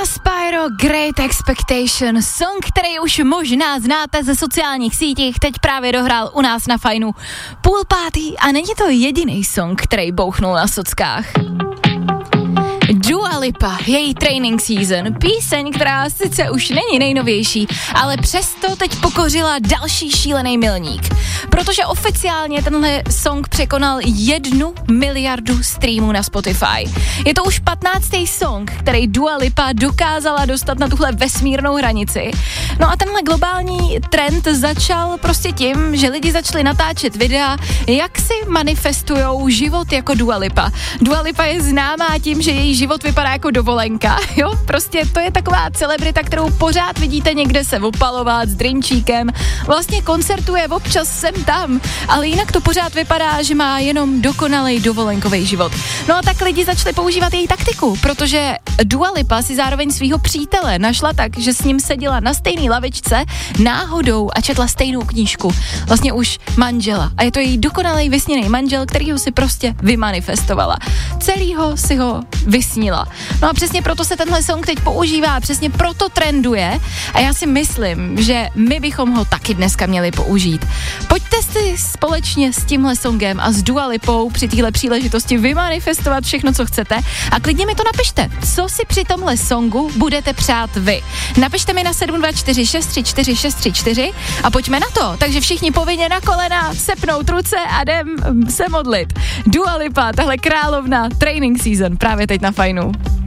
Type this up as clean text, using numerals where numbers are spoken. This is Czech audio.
Spyro, Great Expectation, song, který už možná znáte ze sociálních sítích, teď právě dohrál u nás na Fajnu 4:30 a není to jediný song, který bouchnul na sockách. Dua Lipa, její Training Season, píseň, která sice už není nejnovější, ale přesto teď pokořila další šílený milník. Protože oficiálně tenhle song překonal 1 miliardu streamů na Spotify. Je to už 15. song, který Dua Lipa dokázala dostat na tuhle vesmírnou hranici. No a tenhle globální trend začal prostě tím, že lidi začali natáčet videa, jak si manifestujou život jako Dua Lipa. Dua Lipa je známá tím, že její život vypadá jako dovolenka, jo? Prostě to je taková celebrita, kterou pořád vidíte někde se opalovat s drinčíkem, vlastně koncertuje občas sem tam, ale jinak to pořád vypadá, že má jenom dokonalej dovolenkový život. No a tak lidi začali používat její taktiku, protože Dua Lipa si zároveň svýho přítele našla tak, že s ním seděla na stejné lavičce náhodou a četla stejnou knížku. Vlastně už manžela. A je to její dokonalej vysněný manžel, kterýho si prostě vymanifestovala. Celýho si ho vysnila. No a přesně proto se tenhle song teď používá, přesně proto trenduje a já si myslím, že my bychom ho taky dneska měli použít. Pojďte si společně s tímhle songem a s Dua Lipou při téhle příležitosti vymanifestovat všechno, co chcete a klidně mi to napište. Co si při tomhle songu budete přát vy? Napište mi na 724 634 634 a pojďme na to. Takže všichni povinně na kolena, sepnout ruce a jdem se modlit. Dua Lipa, tahle královna Training Season, právě teď na Fajnu.